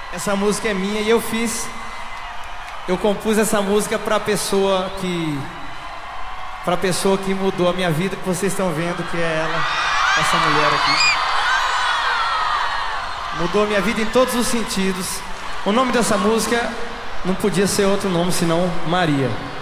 Essa música é minha e eu compus essa música pra pessoa que mudou a minha vida, que vocês estão vendo, que é ela, essa mulher aqui. Mudou a minha vida em todos os sentidos. O nome dessa música não podia ser outro nome senão Maria.